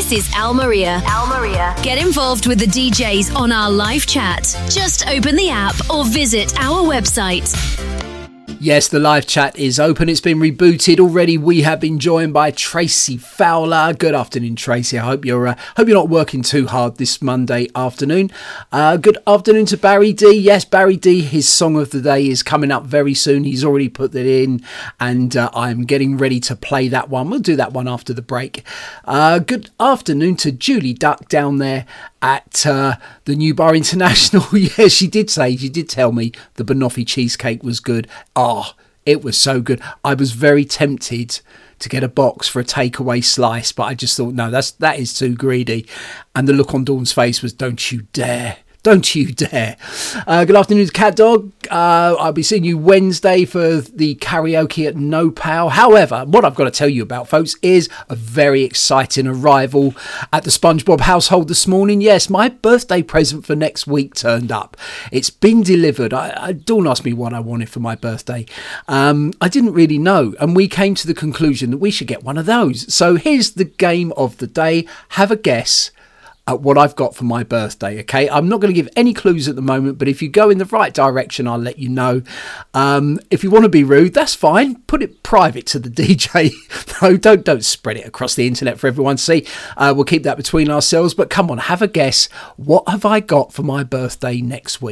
This is Al Maria. Get involved with the DJs on our live chat. Just open the app or visit our website. Yes, the live chat is open. It's been rebooted already. We have been joined by Tracy Fowler. Good afternoon, Tracy. I hope you're not working too hard this Monday afternoon. Good afternoon to Barry D. Yes, Barry D. His song of the day is coming up very soon. He's already put that in, and I'm getting ready to play that one. We'll do that one after the break. Good afternoon to Julie Duck down there at the New Bar International. Yeah, she did tell me the banoffee cheesecake was good. Oh, it was so good. I was very tempted to get a box for a takeaway slice, but I just thought, no, that is too greedy. And the look on Dawn's face was, don't you dare. Don't you dare. Good afternoon to Cat Dog. I'll be seeing you Wednesday for the karaoke at No Pow. However, what I've got to tell you about, folks, is a very exciting arrival at the SpongeBob household this morning. Yes, my birthday present for next week turned up. It's been delivered. Dawn asked me what I wanted for my birthday. I didn't really know, and we came to the conclusion that we should get one of those. So here's the game of the day. Have a guess at what I've got for my birthday, okay? I'm not going to give any clues at the moment, but if you go in the right direction, I'll let you know. If you want to be rude, that's fine. Put it private to the DJ. No, don't spread it across the internet for everyone to see. We'll keep that between ourselves, but come on, have a guess. What have I got for my birthday next week?